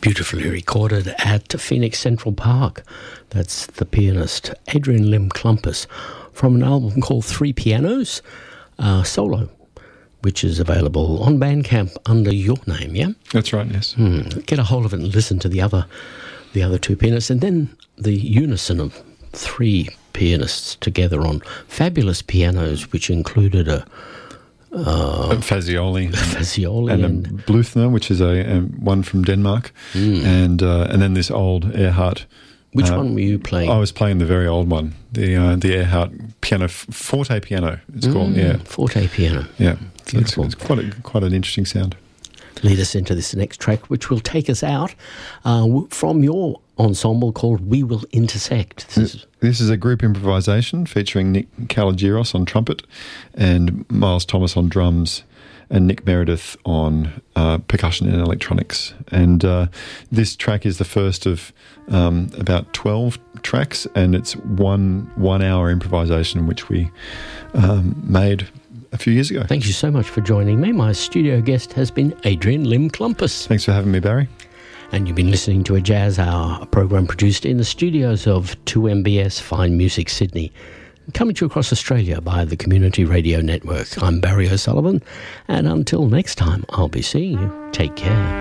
beautifully recorded at Phoenix Central Park. That's the pianist Adrian Lim Klumpus from an album called Three Pianos, Solo, which is available on Bandcamp under your name, yeah? That's right, yes. Get a hold of it and listen to the other two pianists, and then the unison of three pianists together on fabulous pianos, which included a Fazioli, and a Bluthner, which is a one from Denmark, and then this old Earhart. Which one were you playing? I was playing the very old one, the Earhart piano, forte piano. It's called, yeah, forte piano. Yeah, it's quite an interesting sound. Lead us into this next track, which will take us out from your ensemble called We Will Intersect. This is a group improvisation featuring Nick Kalogiros on trumpet and Miles Thomas on drums and Nick Meredith on percussion and electronics. And this track is the first of about 12 tracks, and it's one hour improvisation which we made a few years ago. Thank you so much for joining me. My studio guest has been Adrian Lim Klumpus. Thanks for having me, Barry. And you've been listening to a Jazz Hour, a program produced in the studios of 2MBS Fine Music Sydney, coming to you across Australia by the Community Radio Network. I'm Barry O'Sullivan, and until next time, I'll be seeing you. Take care.